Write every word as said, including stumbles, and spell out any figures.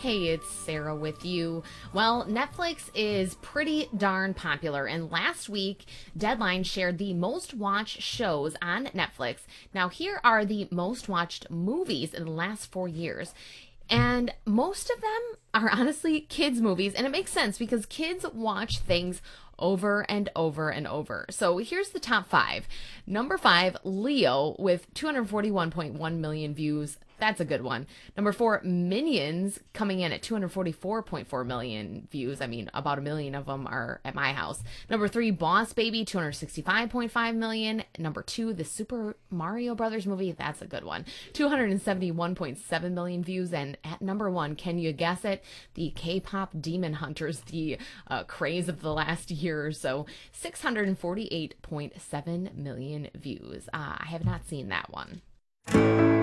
Hey, it's Sarah with you. Well, Netflix is pretty darn popular, and last week, Deadline shared the most watched shows on Netflix. Now, here are the most watched movies in the last four years. And most of them are honestly kids' movies, and it makes sense because kids watch things over and over and over. So here's the top five. Number five, Leo, with two hundred forty-one point one million views. That's a good one. Number four, Minions, coming in at two hundred forty-four point four million views. I mean, about a million of them are at my house. Number three, Boss Baby, two hundred sixty-five point five million. Number two, the Super Mario Brothers movie. That's a good one. two hundred seventy-one point seven million views. And at number one, can you guess it? The K-pop Demon Hunters, the uh, craze of the last year or so. six hundred forty-eight point seven million views. Uh, I have not seen that one.